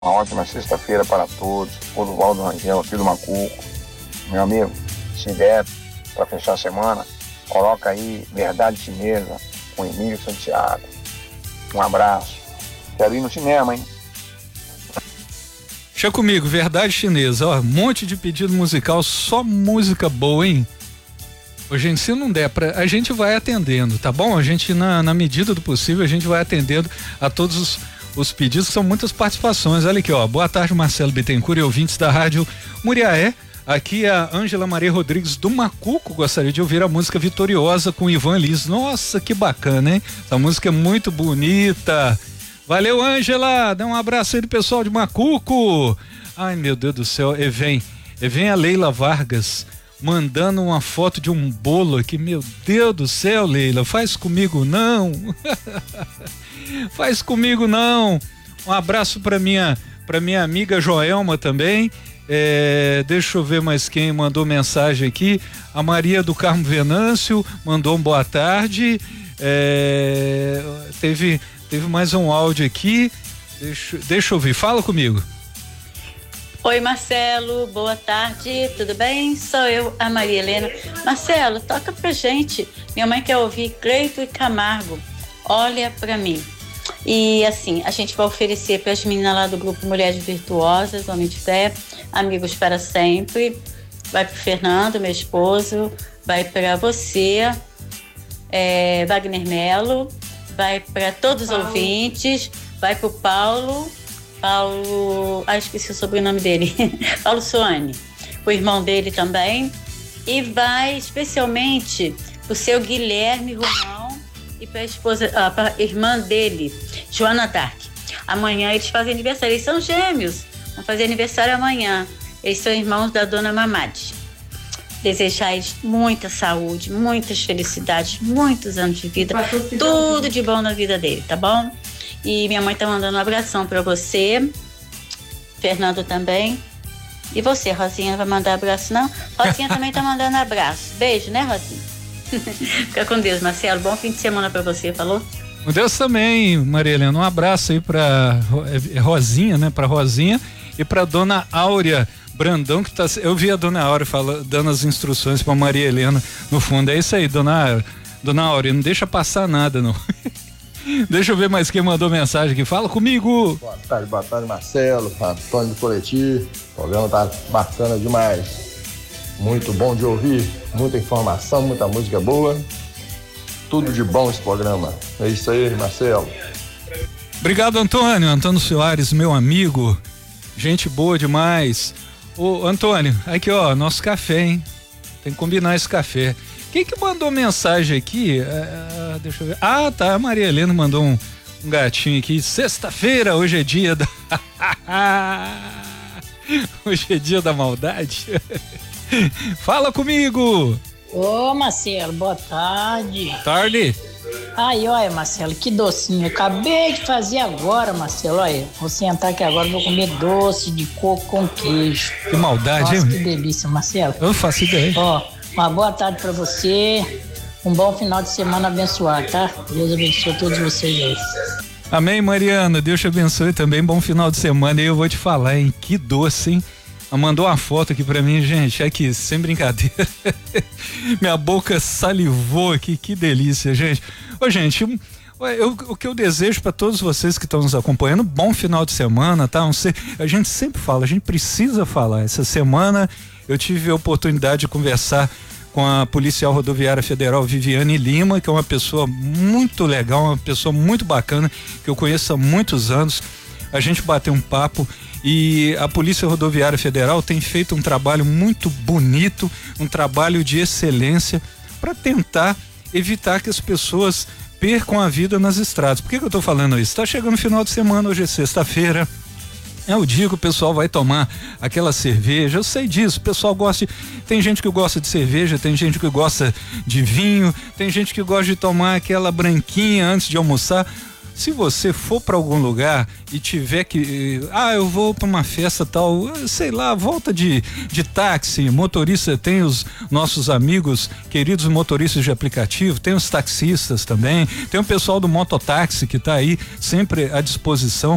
Uma ótima sexta-feira para todos. Oswaldo Rangel, aqui do Macuco. Meu amigo, se der para fechar a semana, coloca aí Verdade Chinesa com Emílio Santiago. Um abraço. Quero ir no cinema, hein? Deixa comigo, Verdade Chinesa. Ó, um monte de pedido musical, só música boa, hein? Ô, gente, se não der a gente vai atendendo, tá bom? A gente, na medida do possível, a gente vai atendendo a todos os pedidos, que são muitas participações. Olha aqui, ó. Boa tarde, Marcelo Bittencourt e ouvintes da Rádio Muriaé. Aqui é a Ângela Maria Rodrigues do Macuco. Gostaria de ouvir a música Vitoriosa com Ivan Lins. Nossa, que bacana, hein? Essa música é muito bonita. Valeu, Ângela. Dá um abraço aí do pessoal de Macuco. Ai, meu Deus do céu. E vem a Leila Vargas mandando uma foto de um bolo aqui. Meu Deus do céu, Leila. Faz comigo não. Faz comigo não. Um abraço para minha amiga Joelma também. Deixa eu ver mais quem mandou mensagem aqui. A Maria do Carmo Venâncio mandou um boa tarde. Teve mais um áudio aqui. Deixa eu ouvir. Fala comigo. Oi, Marcelo, boa tarde, tudo bem? Sou eu, a Maria Helena. Marcelo, toca pra gente. Minha mãe quer ouvir Cleito e Camargo. Olha pra mim. E assim, a gente vai oferecer para as meninas lá do grupo Mulheres Virtuosas, Homem de Fé, Amigos para Sempre. Vai pro Fernando, meu esposo. Vai para você, Wagner Melo. Vai para todos os ouvintes. Vai pro Paulo, esqueci o sobrenome dele, Paulo Soane, o irmão dele também, e vai especialmente pro seu Guilherme Romão e pra pra irmã dele, Joana Dark. Amanhã eles fazem aniversário, eles são gêmeos, vão fazer aniversário amanhã, eles são irmãos da dona Mamadi. Desejar eles muita saúde, muitas felicidades, muitos anos de vida, tudo de bom na vida dele, tá bom? E minha mãe tá mandando um abração pra você, Fernando também. E você, Rosinha, vai mandar abraço, não? Rosinha também tá mandando abraço. Beijo, né, Rosinha? Fica com Deus, Marcelo. Bom fim de semana pra você, falou? Com Deus também, Maria Helena. Um abraço aí pra Rosinha, né? Pra Rosinha e pra dona Áurea Brandão, que tá. Eu vi a dona Áurea dando as instruções pra Maria Helena no fundo. É isso aí, dona Áurea, não deixa passar nada, não. Deixa eu ver mais quem mandou mensagem aqui. Fala comigo. Boa tarde, Marcelo, Antônio do Coletivo. O programa tá bacana demais. Muito bom de ouvir, muita informação, muita música boa. Tudo de bom esse programa. É isso aí, Marcelo. Obrigado, Antônio Soares, meu amigo. Gente boa demais. Ô, Antônio, aqui ó, nosso café, hein? Tem que combinar esse café. Quem que mandou mensagem aqui? Deixa eu ver. Ah, tá. A Maria Helena mandou um gatinho aqui. Sexta-feira, hoje é dia da. Hoje é dia da maldade. Fala comigo. Ô, Marcelo, boa tarde. Tarde. Ai, olha, Marcelo, que docinho. Acabei de fazer agora, Marcelo. Olha, vou sentar aqui agora, vou comer doce de coco com queijo. Que maldade, nossa, hein? Que delícia, Marcelo. Eu faço ideia. Ó, uma boa tarde pra você. Um bom final de semana abençoado, tá? Deus abençoe todos vocês aí. Amém, Mariana. Deus te abençoe também. Bom final de semana. E eu vou te falar, hein? Que doce, hein? Ela mandou uma foto aqui pra mim, gente. Aqui, sem brincadeira. Minha boca salivou aqui. Que delícia, gente. Ô, gente, o que eu desejo para todos vocês que estão nos acompanhando, bom final de semana, tá? A gente sempre fala, a gente precisa falar. Essa semana eu tive a oportunidade de conversar com a policial rodoviária federal Viviane Lima, que é uma pessoa muito legal, uma pessoa muito bacana, que eu conheço há muitos anos. A gente bateu um papo e a Polícia Rodoviária Federal tem feito um trabalho muito bonito, um trabalho de excelência para tentar evitar que as pessoas percam a vida nas estradas. Por que eu tô falando isso? Tá chegando o final de semana, hoje é sexta-feira. É o dia que o pessoal vai tomar aquela cerveja. Eu sei disso, o pessoal gosta tem gente que gosta de cerveja, tem gente que gosta de vinho, tem gente que gosta de tomar aquela branquinha antes de almoçar. Se você for para algum lugar e tiver que, eu vou para uma festa tal, sei lá, volta de táxi, motorista, tem os nossos amigos, queridos motoristas de aplicativo, tem os taxistas também, tem o pessoal do mototáxi que tá aí sempre à disposição.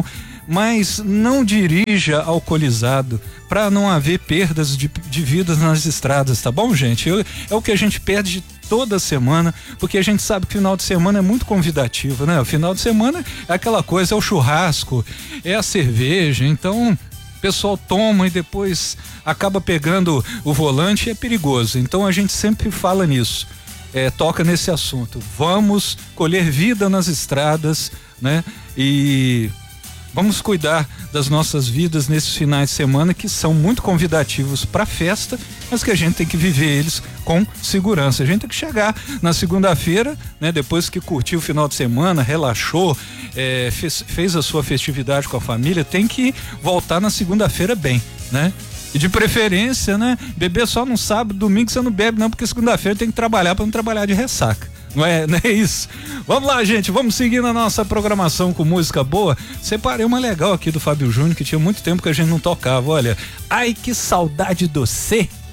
mas não dirija alcoolizado para não haver perdas de vidas nas estradas, tá bom, gente? É o que a gente perde toda semana, porque a gente sabe que final de semana é muito convidativo, né? O final de semana é aquela coisa, é o churrasco, é a cerveja, então o pessoal toma e depois acaba pegando o volante e é perigoso. Então a gente sempre fala nisso, toca nesse assunto. Vamos colher vida nas estradas, né? E vamos cuidar das nossas vidas nesses finais de semana que são muito convidativos para festa, mas que a gente tem que viver eles com segurança. A gente tem que chegar na segunda-feira, né? Depois que curtiu o final de semana, relaxou, fez a sua festividade com a família, tem que voltar na segunda-feira bem, né? E de preferência, né? Beber só no sábado, domingo você não bebe não, porque segunda-feira tem que trabalhar para não trabalhar de ressaca. Não é isso? Vamos lá, gente, vamos seguir na nossa programação com música boa. Separei uma legal aqui do Fábio Júnior, que tinha muito tempo que a gente não tocava. Olha, ai que saudade do C.